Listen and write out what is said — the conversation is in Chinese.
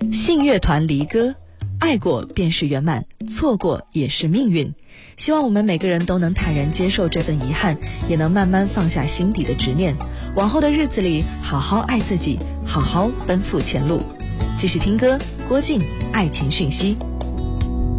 信乐团离歌，爱过便是圆满，错过也是命运。希望我们每个人都能坦然接受这份遗憾，也能慢慢放下心底的执念，往后的日子里好好爱自己，好好奔赴前路。继续听歌，郭靖，爱情讯息。